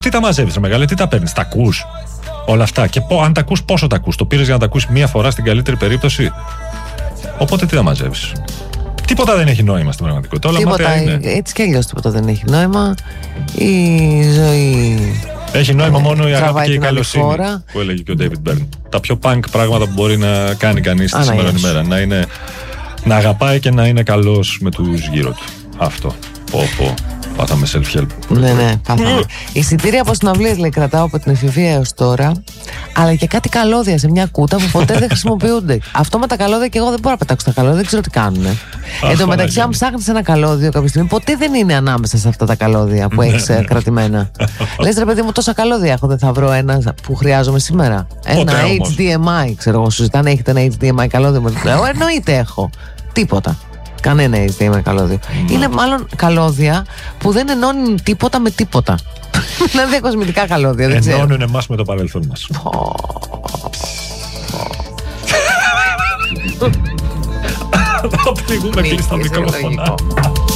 Τι τα μαζεύεις, μεγάλε, τι τα παίρνεις, τα ακούς όλα αυτά. Και αν τα ακούς, πόσο τα ακούς. Το πήρες για να τα ακούσεις μία φορά στην καλύτερη περίπτωση. Οπότε τι τα μαζεύεις. Τίποτα δεν έχει νόημα στην πραγματικότητα. Όλα τίποτα, είναι. Έτσι κι αλλιώς τίποτα δεν έχει νόημα. Η ζωή. Έχει νόημα μόνο η αγάπη και η καλοσύνη που έλεγε και ο David Byrne. Τα πιο punk πράγματα που μπορεί να κάνει κανείς τη σήμερα ημέρα. Να αγαπάει και να είναι καλός με τους γύρω του. Αυτό. Πάθαμε self-help. Ναι, πάθαμε. Εισιτήρια από συναυλίες, λέει, κρατάω από την εφηβεία έως τώρα. Αλλά και κάτι καλώδια σε μια κούτα που ποτέ δεν χρησιμοποιούνται. Αυτό με τα καλώδια και εγώ δεν μπορώ να πετάξω τα καλώδια, δεν ξέρω τι κάνουν. Εν τω μεταξύ, αν ψάχνεις ένα καλώδιο κάποια στιγμή, ποτέ δεν είναι ανάμεσα σε αυτά τα καλώδια που έχεις κρατημένα. Λες, ρε παιδί μου, τόσα καλώδια έχω, δεν θα βρω ένα που χρειάζομαι σήμερα. Ένα HDMI, ξέρω εγώ, σου ζητάνε, έχετε ένα HDMI καλώδιο. Εννοείται έχω. Τίποτα. Κανένα HDMI καλώδιο. Είναι μάλλον καλώδια που δεν ενώνουν τίποτα με τίποτα. Είναι διακοσμητικά καλώδια, δεν ξέρω. Ενώνουν εμάς με το παρελθόν μας. Θα πληγούμε κλειστά μικρόφωνα.